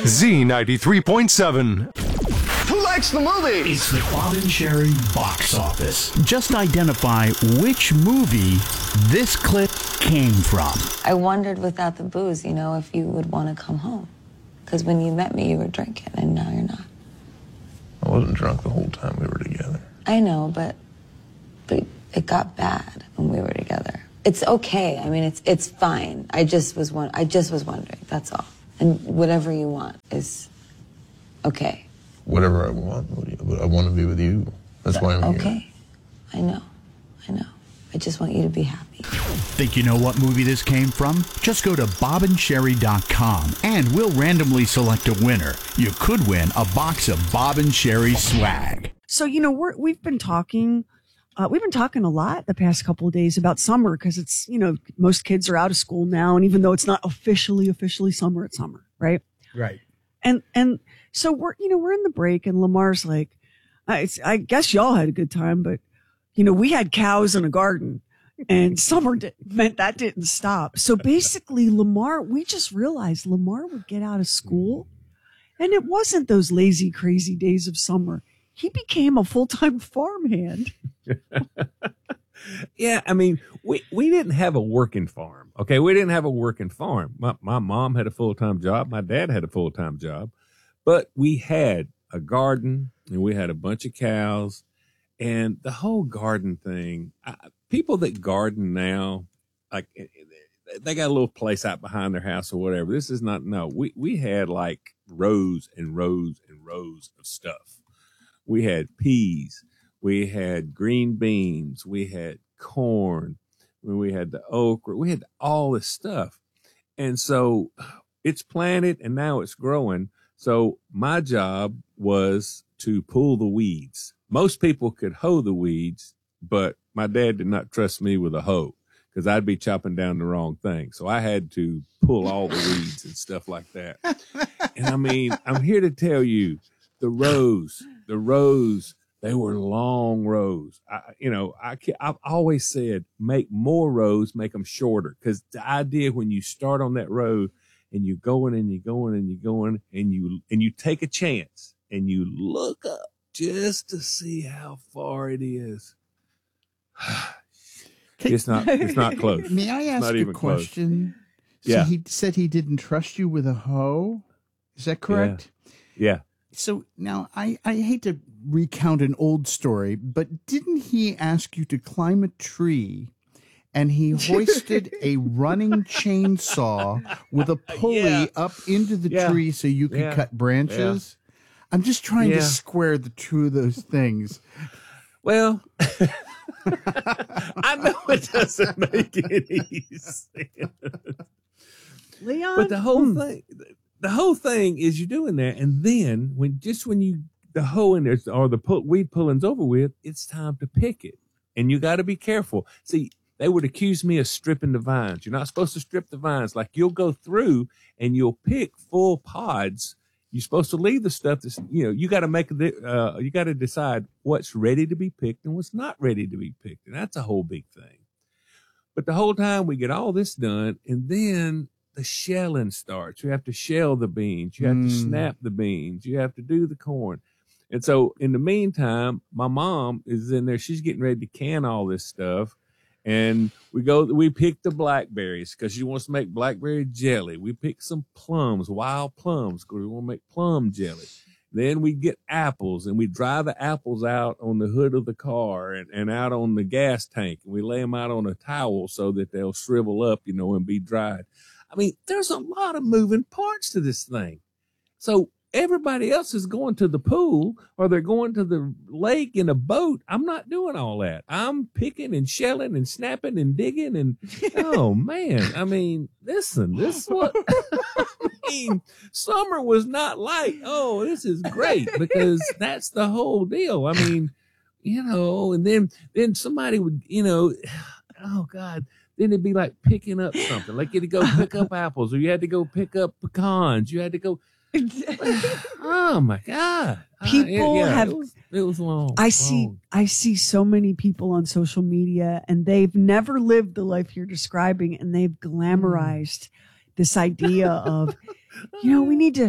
Z93.7. Who likes the movie? It's the Bob and Sherry box office. Just identify which movie this clip came from. I wondered without the booze, if you would want to come home. Because when you met me, you were drinking, and now you're not. I wasn't drunk the whole time we were together. I know, but it got bad when we were together. It's okay. I mean, it's fine. I just was wondering. That's all. And whatever you want is okay. Whatever I want. I want to be with you. That's why I'm here. Okay. I know. I just want you to be happy. Think you know what movie this came from? Just go to bobandsherry.com and we'll randomly select a winner. You could win a box of Bob and Sherry swag. So, we've been talking a lot the past couple of days about summer because it's, most kids are out of school now. And even though it's not officially summer, it's summer, right? Right. And so we're in the break and Lamar's like, I guess y'all had a good time, but we had cows in a garden and summer meant that didn't stop. So basically we just realized Lamar would get out of school and it wasn't those lazy, crazy days of summer. He became a full-time farmhand. Yeah. I mean, we didn't have a working farm. Okay. We didn't have a working farm. My mom had a full-time job. My dad had a full-time job, but we had a garden and we had a bunch of cows. And the whole garden thing, people that garden now, like they got a little place out behind their house or whatever. This is not, no, we had like rows and rows and rows of stuff. We had peas, we had green beans, we had corn, we had the okra, we had all this stuff. And so it's planted and now it's growing. So my job was to pull the weeds. Most people could hoe the weeds, but my dad did not trust me with a hoe because I'd be chopping down the wrong thing. So I had to pull all the weeds and stuff like that. And I mean, I'm here to tell you the rows, they were long rows. I've always said, make more rows, make them shorter. Cause the idea when you start on that road and you're going and you're going and you're going and you take a chance and you look up just to see how far it is. It's not close. May I ask a question? Close. So he said he didn't trust you with a hoe. Is that correct? Yeah. So now I hate to recount an old story, but didn't he ask you to climb a tree and he hoisted a running chainsaw with a pulley up into the tree so you could cut branches? Yeah. I'm just trying to square the two of those things. Well, I know it doesn't make any sense. Leon? But the whole thing is you're doing that. And then the hoe in there or the weed pulling's over with, it's time to pick it. And you got to be careful. See, they would accuse me of stripping the vines. You're not supposed to strip the vines. Like you'll go through and you'll pick full pods. You're supposed to leave the stuff that's, you got to you got to decide what's ready to be picked and what's not ready to be picked. And that's a whole big thing. But the whole time we get all this done and then the shelling starts. You have to shell the beans. You have to snap the beans. You have to do the corn. And so in the meantime, my mom is in there. She's getting ready to can all this stuff. And we pick the blackberries because she wants to make blackberry jelly. We pick some plums, wild plums, because we want to make plum jelly. Then we get apples and we dry the apples out on the hood of the car and out on the gas tank. And we lay them out on a towel so that they'll shrivel up, and be dried. I mean, there's a lot of moving parts to this thing. So everybody else is going to the pool or they're going to the lake in a boat. I'm not doing all that. I'm picking and shelling and snapping and digging and, oh man. I mean, listen, this is what, summer was not like, oh, this is great because that's the whole deal. I mean, and then somebody would, oh God, then it'd be like picking up something. Like you had to go pick up apples or you had to go pick up pecans. You had to go, oh my God. People it was long. I see so many people on social media and they've never lived the life you're describing and they've glamorized this idea of, we need to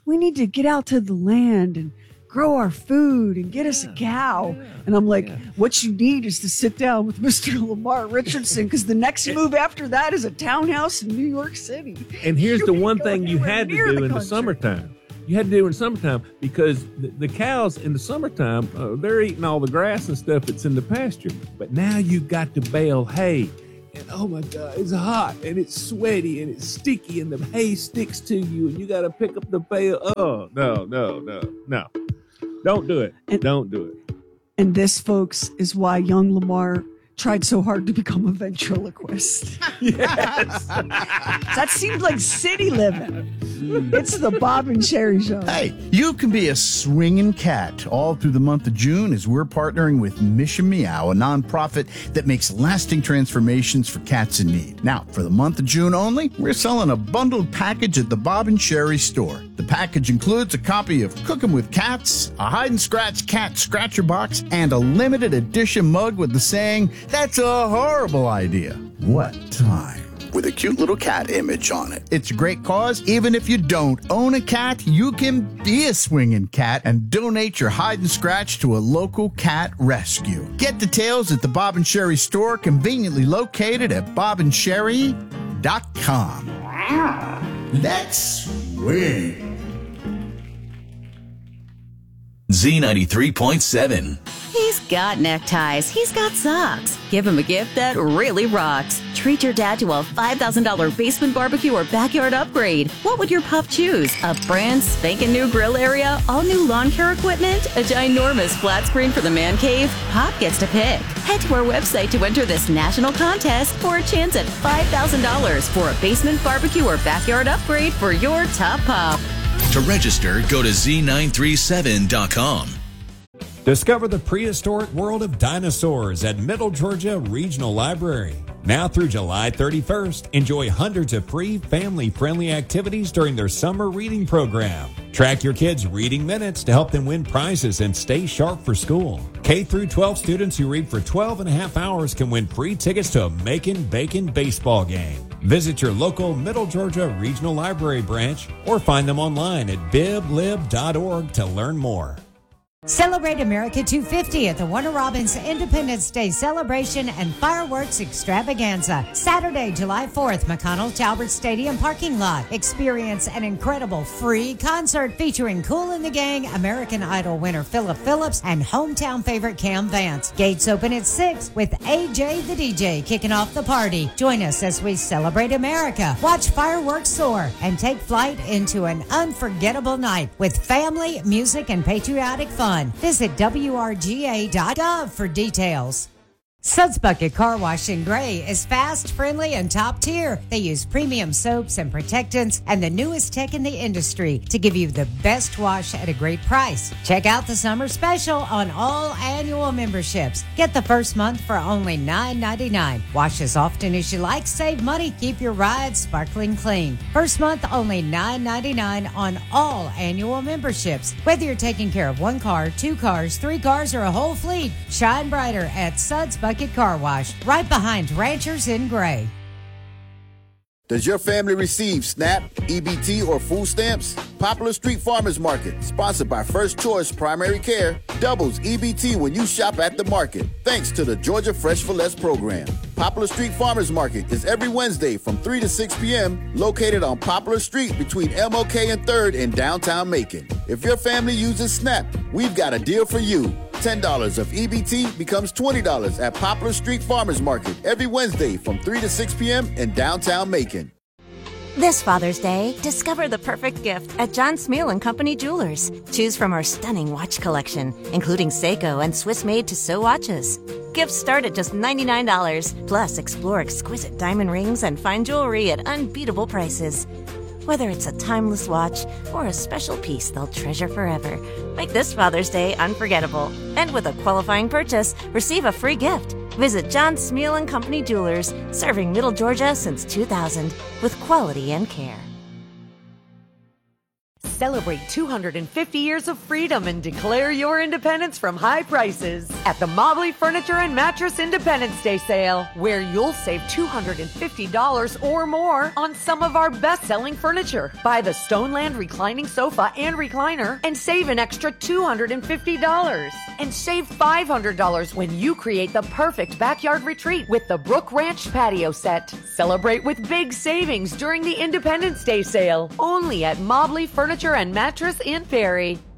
we need to get out to the land and grow our food and get us a cow. And I'm like, what you need is to sit down with Mr. Lamar Richardson, because the next move after that is a townhouse in New York City. And here's You the can one go thing you anywhere had to near do the in the country. summertime. You had to do it in the summertime because the cows in the summertime, they're eating all the grass and stuff that's in the pasture. But now you got to bale hay. And oh my God, it's hot and it's sweaty and it's sticky and the hay sticks to you and you got to pick up the bale. Oh, no. Don't do it. Don't do it. And this, folks, is why young Lamar tried so hard to become a ventriloquist. Yes. That seemed like city living. It's the Bob and Sherry Show. Hey, you can be a swinging cat all through the month of June as we're partnering with Mission Meow, a nonprofit that makes lasting transformations for cats in need. Now, for the month of June only, we're selling a bundled package at the Bob and Sherry store. The package includes a copy of Cooking with Cats, a hide and scratch cat scratcher box, and a limited edition mug with the saying, "That's a horrible idea. What time?" with a cute little cat image on it. It's a great cause. Even if you don't own a cat, you can be a swinging cat and donate your hide and scratch to a local cat rescue. Get details at the Bob and Sherry store, conveniently located at bobandsherry.com. Let's swing. Z93.7. He's got neckties. He's got socks. Give him a gift that really rocks. Treat your dad to a $5,000 basement barbecue or backyard upgrade. What would your pup choose? A brand spanking new grill area? All new lawn care equipment? A ginormous flat screen for the man cave? Pop gets to pick. Head to our website to enter this national contest for a chance at $5,000 for a basement barbecue or backyard upgrade for your top pup. To register, go to Z937.com. Discover the prehistoric world of dinosaurs at Middle Georgia Regional Library. Now through July 31st, enjoy hundreds of free family-friendly activities during their summer reading program. Track your kids' reading minutes to help them win prizes and stay sharp for school. K through 12 students who read for 12 and a half hours can win free tickets to a Macon Bacon baseball game. Visit your local Middle Georgia Regional Library branch or find them online at biblib.org to learn more. Celebrate America 250 at the Warner Robins Independence Day Celebration and Fireworks Extravaganza. Saturday, July 4th, McConnell Talbert Stadium parking lot. Experience an incredible free concert featuring Kool and the Gang, American Idol winner Philip Phillips, and hometown favorite Cam Vance. Gates open at 6 with AJ the DJ kicking off the party. Join us as we celebrate America, watch fireworks soar, and take flight into an unforgettable night with family, music, and patriotic fun. Visit WRGA.gov for details. Suds Bucket Car Wash in Gray is fast, friendly, and top tier. They use premium soaps and protectants and the newest tech in the industry to give you the best wash at a great price. Check out the summer special on all annual memberships. Get the first month for only $9.99. Wash as often as you like, save money, keep your ride sparkling clean. First month only $9.99 on all annual memberships. Whether you're taking care of one car, two cars, three cars, or a whole fleet, shine brighter at Suds Bucket Car Wash, right behind Ranchers in Gray. Does your family receive SNAP, EBT, or food stamps? Poplar Street Farmers Market, sponsored by First Choice Primary Care, doubles EBT when you shop at the market, thanks to the Georgia Fresh for Less program. Poplar Street Farmers Market is every Wednesday from 3 to 6 p.m., located on Poplar Street between MLK and 3rd in downtown Macon. If your family uses SNAP, we've got a deal for you. $10 of EBT becomes $20 at Poplar Street Farmers Market every Wednesday from 3 to 6 p.m. in downtown Macon. This Father's Day, discover the perfect gift at John Smeal & Company Jewelers. Choose from our stunning watch collection, including Seiko and Swiss-made Tissot watches. Gifts start at just $99. Plus, explore exquisite diamond rings and fine jewelry at unbeatable prices. Whether it's a timeless watch or a special piece they'll treasure forever, make this Father's Day unforgettable. And with a qualifying purchase, receive a free gift. Visit John Smeal & Company Jewelers, serving Middle Georgia since 2000 with quality and care. Celebrate 250 years of freedom and declare your independence from high prices at the Mobley Furniture and Mattress Independence Day sale, where you'll save $250 or more on some of our best-selling furniture. Buy the Stoneland reclining sofa and recliner and save an extra $250. And save $500 when you create the perfect backyard retreat with the Brook Ranch patio set. Celebrate with big savings during the Independence Day sale, only at Mobley Furniture and Mattress in Perry.